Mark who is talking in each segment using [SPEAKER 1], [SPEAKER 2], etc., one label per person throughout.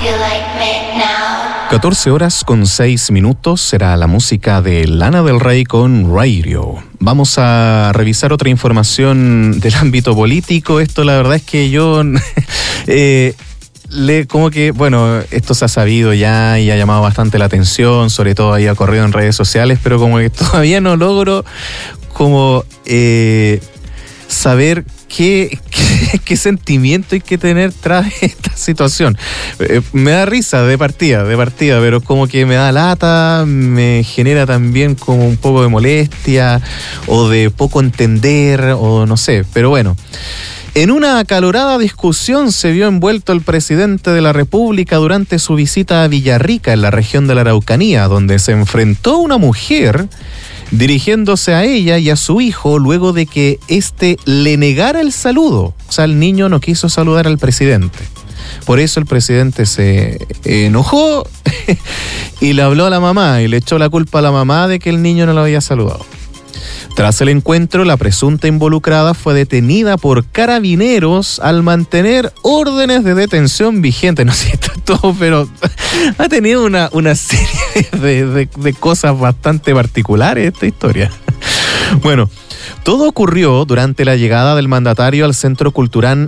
[SPEAKER 1] 14 horas con 6 minutos será la música de Lana del Rey con Radio. Vamos a revisar otra información del ámbito político. Esto la verdad es que yo esto se ha sabido ya y ha llamado bastante la atención, sobre todo ahí ha corrido en redes sociales, pero como que todavía no logro saber qué sentimiento hay que tener tras esta situación. Me da risa de partida, pero como que me da lata, me genera también como un poco de molestia o de poco entender o no sé, pero bueno. En una acalorada discusión se vio envuelto el presidente de la República durante su visita a Villarrica, en la región de la Araucanía, donde se enfrentó a una mujer dirigiéndose a ella y a su hijo luego de que éste le negara el saludo. O sea, el niño no quiso saludar al presidente. Por eso el presidente se enojó y le habló a la mamá y le echó la culpa a la mamá de que el niño no lo había saludado. Tras el encuentro, la presunta involucrada fue detenida por carabineros al mantener órdenes de detención vigentes. No sé si está todo, pero ha tenido una serie de cosas bastante particulares esta historia. Bueno, todo ocurrió durante la llegada del mandatario al Centro Cultural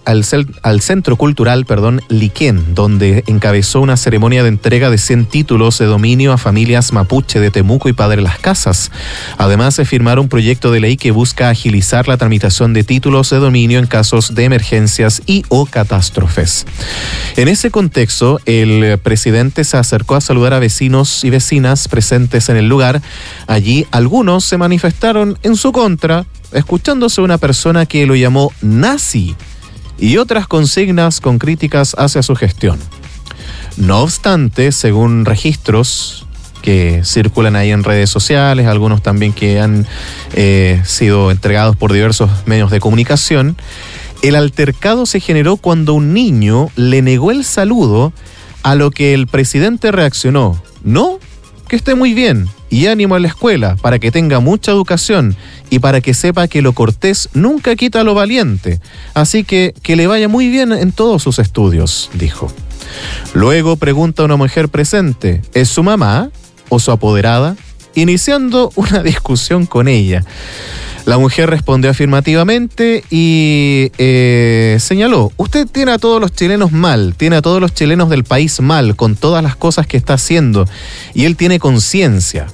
[SPEAKER 1] Liquén, donde encabezó una ceremonia de entrega de 100 títulos de dominio a familias mapuche de Temuco y Padre Las Casas. Además, se firmaron un proyecto de ley que busca agilizar la tramitación de títulos de dominio en casos de emergencias y o catástrofes. En ese contexto, el presidente se acercó a saludar a vecinos y vecinas presentes en el lugar. Allí, algunos se manifestaron en su contra, escuchándose una persona que lo llamó nazi y otras consignas con críticas hacia su gestión. No obstante, según registros que circulan ahí en redes sociales, algunos también que han sido entregados por diversos medios de comunicación, el altercado se generó cuando un niño le negó el saludo, a lo que el presidente reaccionó: no, que esté muy bien y ánimo en la escuela para que tenga mucha educación y para que sepa que lo cortés nunca quita lo valiente, así que le vaya muy bien en todos sus estudios, dijo. Luego pregunta a una mujer presente: ¿es su mamá o su apoderada?, iniciando una discusión con ella. La mujer respondió afirmativamente y señaló: usted tiene a todos los chilenos mal, tiene a todos los chilenos del país mal, con todas las cosas que está haciendo, y él tiene conciencia.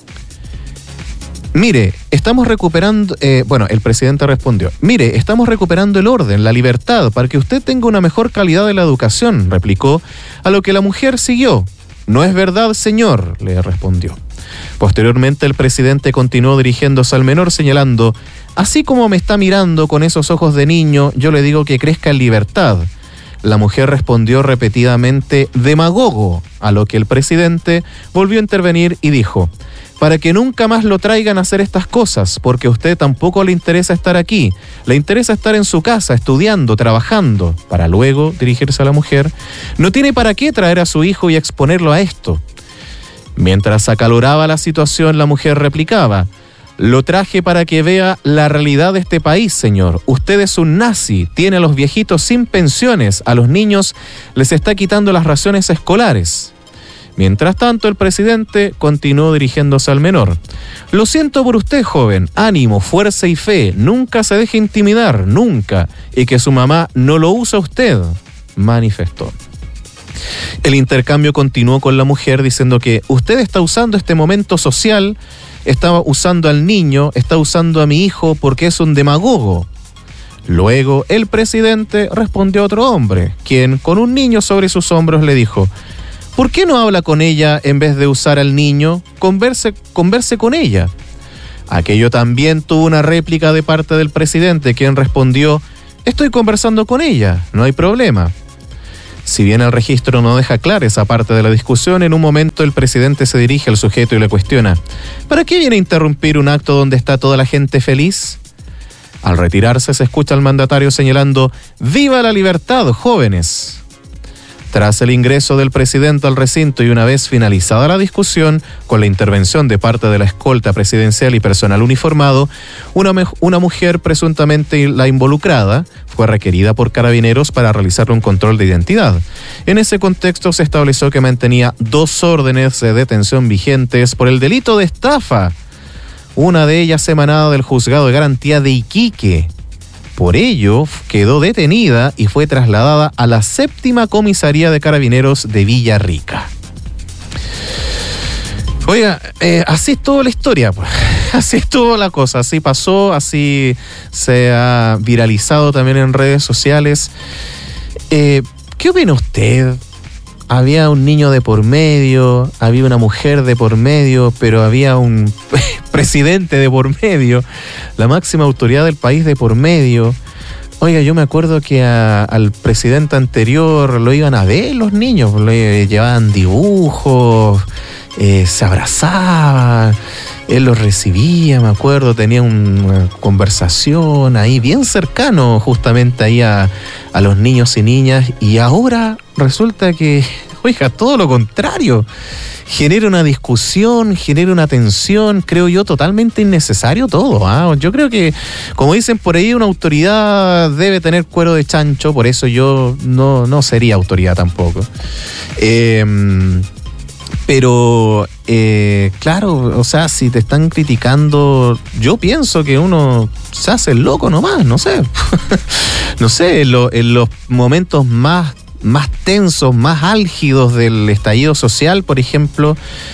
[SPEAKER 1] Mire, estamos recuperando, el presidente respondió: mire, estamos recuperando el orden, la libertad, para que usted tenga una mejor calidad de la educación, replicó, a lo que la mujer siguió: no es verdad, señor, le respondió. Posteriormente, el presidente continuó dirigiéndose al menor señalando: así como me está mirando con esos ojos de niño, yo le digo que crezca en libertad. La mujer respondió repetidamente: demagogo, a lo que el presidente volvió a intervenir y dijo: para que nunca más lo traigan a hacer estas cosas, porque a usted tampoco le interesa estar aquí, le interesa estar en su casa, estudiando, trabajando, para luego dirigirse a la mujer: no tiene para qué traer a su hijo y exponerlo a esto. Mientras acaloraba la situación, la mujer replicaba: lo traje para que vea la realidad de este país, señor. Usted es un nazi, tiene a los viejitos sin pensiones, a los niños les está quitando las raciones escolares. Mientras tanto, el presidente continuó dirigiéndose al menor: lo siento por usted, joven, ánimo, fuerza y fe, nunca se deje intimidar, nunca, y que su mamá no lo usa usted, manifestó. El intercambio continuó con la mujer diciendo que usted está usando este momento social, está usando al niño, está usando a mi hijo porque es un demagogo. Luego el presidente respondió a otro hombre, quien con un niño sobre sus hombros le dijo: ¿por qué no habla con ella en vez de usar al niño? Converse con ella. Aquello también tuvo una réplica de parte del presidente, quien respondió: estoy conversando con ella, no hay problema. Si bien el registro no deja clara esa parte de la discusión, en un momento el presidente se dirige al sujeto y le cuestiona: ¿para qué viene a interrumpir un acto donde está toda la gente feliz? Al retirarse se escucha al mandatario señalando: ¡viva la libertad, jóvenes! Tras el ingreso del presidente al recinto y una vez finalizada la discusión, con la intervención de parte de la escolta presidencial y personal uniformado, una mujer presuntamente la involucrada fue requerida por Carabineros para realizarle un control de identidad. En ese contexto se estableció que mantenía 2 órdenes de detención vigentes por el delito de estafa, una de ellas emanada del Juzgado de Garantía de Iquique. Por ello, quedó detenida y fue trasladada a la 7ª Comisaría de Carabineros de Villarrica. Oiga, así es toda la historia, pues. Así es toda la cosa, así pasó, así se ha viralizado también en redes sociales. ¿Qué opina usted? Había un niño de por medio, había una mujer de por medio, pero había un presidente de por medio, la máxima autoridad del país de por medio. Oiga, yo me acuerdo que al presidente anterior lo iban a ver los niños, le llevaban dibujos, se abrazaban, él los recibía, me acuerdo, tenía una conversación ahí bien cercano justamente ahí a los niños y niñas, y ahora resulta que, oiga, todo lo contrario, genera una discusión, genera una tensión, creo yo, totalmente innecesario todo, ¿ah? Yo creo que, como dicen por ahí, una autoridad debe tener cuero de chancho, por eso yo no sería autoridad tampoco. Pero, claro, o sea, si te están criticando, yo pienso que uno se hace el loco nomás, no sé. No sé, en los momentos más tensos, más álgidos del estallido social, por ejemplo,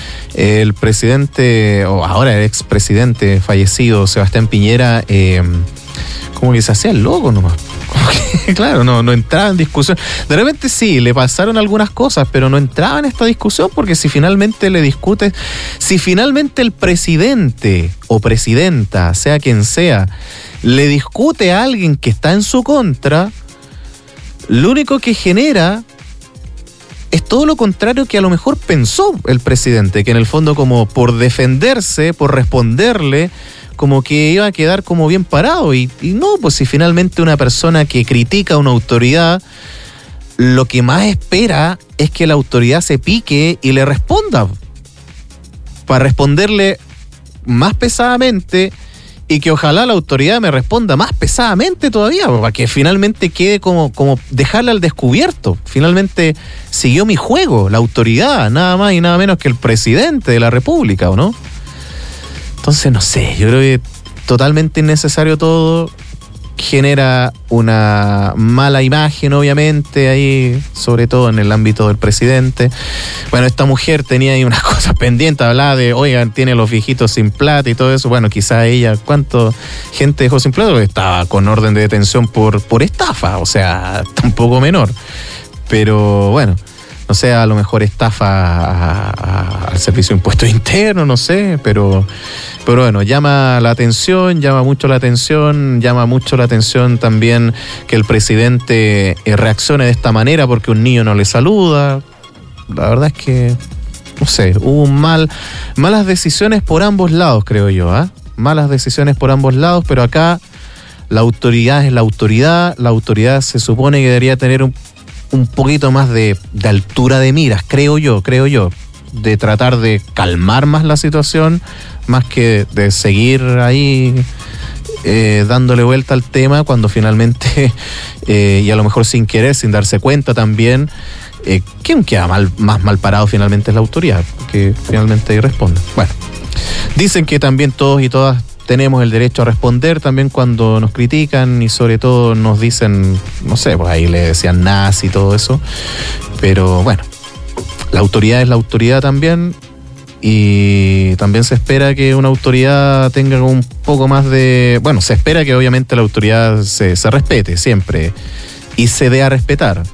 [SPEAKER 1] el presidente, o ahora el expresidente fallecido, Sebastián Piñera, como que se hacía el loco nomás. Claro, no entraba en discusión. De repente sí, le pasaron algunas cosas, pero no entraba en esta discusión, porque si finalmente le discutes, si finalmente el presidente o presidenta, sea quien sea, le discute a alguien que está en su contra, lo único que genera es todo lo contrario que a lo mejor pensó el presidente, que en el fondo, como por defenderse, por responderle, como que iba a quedar como bien parado, y no, pues si finalmente una persona que critica a una autoridad, lo que más espera es que la autoridad se pique y le responda, para responderle más pesadamente, y que ojalá la autoridad me responda más pesadamente todavía, para que finalmente quede como dejarla al descubierto. Finalmente siguió mi juego, la autoridad, nada más y nada menos que el presidente de la República, ¿o no? Entonces, no sé, yo creo que totalmente innecesario todo, genera una mala imagen, obviamente, ahí, sobre todo en el ámbito del presidente. Bueno, esta mujer tenía ahí unas cosas pendientes, hablaba de, oigan, tiene los viejitos sin plata y todo eso. Bueno, quizá ella, ¿cuánto gente dejó sin plata? Porque estaba con orden de detención por estafa, o sea, tampoco menor. Pero bueno, no sé, a lo mejor estafa al Servicio de Impuestos Internos, no sé, pero bueno, llama mucho la atención también que el presidente reaccione de esta manera porque un niño no le saluda. La verdad es que, no sé, hubo malas decisiones por ambos lados, creo yo, malas decisiones por ambos lados, pero acá la autoridad es la autoridad se supone que debería tener un poquito más de altura de miras, creo yo, de tratar de calmar más la situación, más que de seguir ahí dándole vuelta al tema cuando finalmente, y a lo mejor sin querer, sin darse cuenta también, ¿quién queda más mal parado finalmente? Es la autoridad, que finalmente ahí responde. Bueno, dicen que también todos y todas tenemos el derecho a responder también cuando nos critican y sobre todo nos dicen, no sé, pues ahí le decían nazi y todo eso, pero bueno, la autoridad es la autoridad también, y también se espera que una autoridad tenga un poco más de... Bueno, se espera que obviamente la autoridad se respete siempre y se dé a respetar,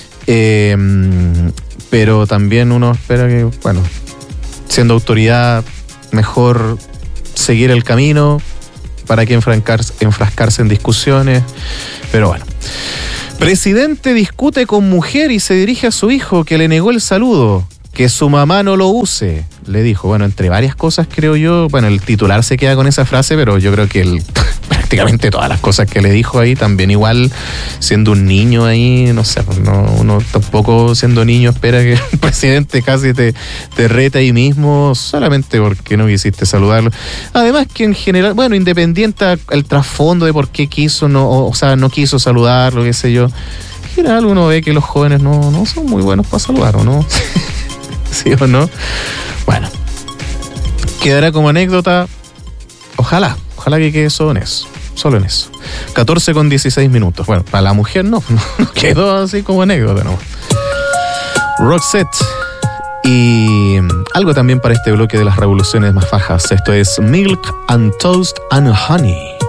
[SPEAKER 1] pero también uno espera que, bueno, siendo autoridad, mejor seguir el camino para que enfrascarse en discusiones, pero bueno. Presidente discute con mujer y se dirige a su hijo que le negó el saludo. Que su mamá no lo use, le dijo. Bueno, entre varias cosas creo yo, bueno, el titular se queda con esa frase, pero yo creo que prácticamente todas las cosas que le dijo ahí, también igual siendo un niño ahí, no sé, uno tampoco siendo niño espera que el presidente casi te reta ahí mismo solamente porque no quisiste saludarlo. Además que en general, bueno, independiente al trasfondo de por qué quiso, no quiso saludarlo, qué sé yo, en general uno ve que los jóvenes no son muy buenos para saludar, ¿o no? ¿Sí o no? Bueno, quedará como anécdota. Ojalá que quede solo en eso. 14:16. Bueno, para la mujer no quedó así como anécdota, ¿no? Roxette. Y algo también para este bloque de las revoluciones más bajas. Esto es Milk and Toast and Honey.